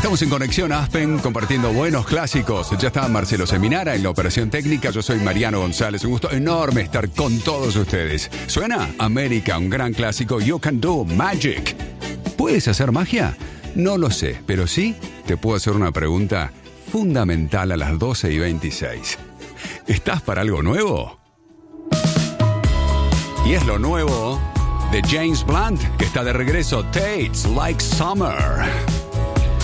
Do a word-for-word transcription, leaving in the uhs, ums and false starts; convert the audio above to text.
Estamos en Conexión Aspen, compartiendo buenos clásicos. Ya está Marcelo Seminara en la operación técnica. Yo soy Mariano González. Un gusto enorme estar con todos ustedes. ¿Suena? América, un gran clásico. You Can Do Magic. ¿Puedes hacer magia? No lo sé, pero sí te puedo hacer una pregunta fundamental a las doce y veintiséis. ¿Estás para algo nuevo? Y es lo nuevo de James Blunt, que está de regreso. Tate's Like Summer.